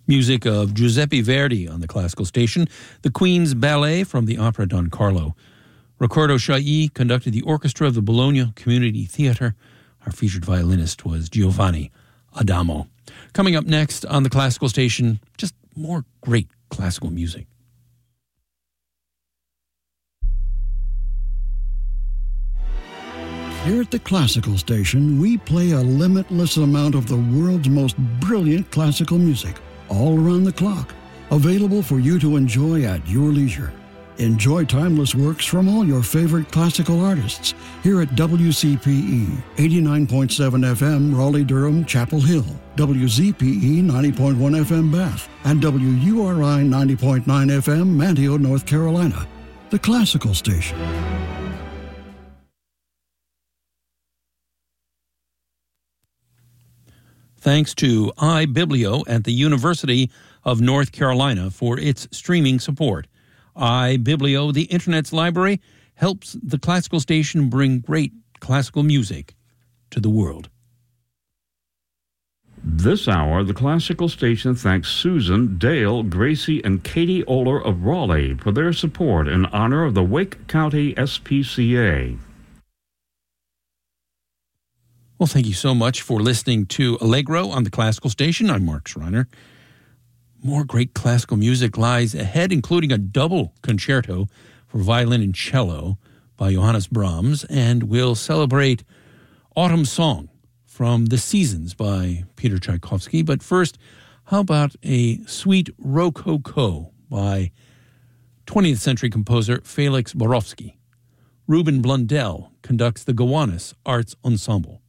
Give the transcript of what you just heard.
Music of Giuseppe Verdi on the classical station, the Queen's Ballet from the opera Don Carlo. Riccardo Chailly conducted the orchestra of the Bologna Community Theatre. Our featured violinist was Giovanni Adamo. Coming up next on the classical station, just more great classical music. Here at the Classical Station, we play a limitless amount of the world's most brilliant classical music, all around the clock, available for you to enjoy at your leisure. Enjoy timeless works from all your favorite classical artists here at WCPE 89.7 FM Raleigh-Durham Chapel Hill, WZPE 90.1 FM Bath, and WURI 90.9 FM Manteo, North Carolina. The Classical Station. Thanks to iBiblio at the University of North Carolina for its streaming support. iBiblio, the Internet's library, helps the classical station bring great classical music to the world. This hour, the classical station thanks Susan, Dale, Gracie, and Katie Oler of Raleigh for their support in honor of the Wake County SPCA. Well, thank you so much for listening to Allegro on the classical station. I'm Mark Schreiner. More great classical music lies ahead, including a double concerto for violin and cello by Johannes Brahms, and we'll celebrate Autumn Song from The Seasons by Peter Tchaikovsky. But first, how about a sweet Rococo by 20th century composer Felix Borowski? Ruben Blundell conducts the Gowanus Arts Ensemble.